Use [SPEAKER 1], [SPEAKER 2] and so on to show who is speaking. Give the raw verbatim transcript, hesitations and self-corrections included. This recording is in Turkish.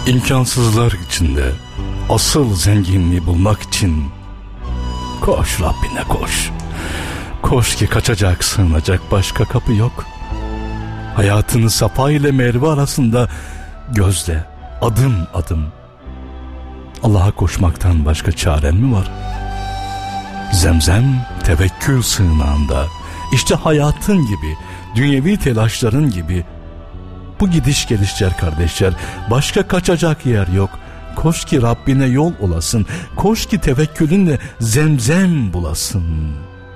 [SPEAKER 1] İmkansızlar içinde asıl zenginliği bulmak için koş Rabbine koş. Koş ki kaçacak, sığınacak başka kapı yok. Hayatını Safa ile Merve arasında gözle, adım adım. Allah'a koşmaktan başka çaren mi var? Zemzem tevekkül sığınağında. İşte hayatın gibi, dünyevi telaşların gibi. Bu gidiş gelişler kardeşler, başka kaçacak yer yok. Koş ki Rabbine yol olasın. Koş ki tevekkülünle zemzem bulasın.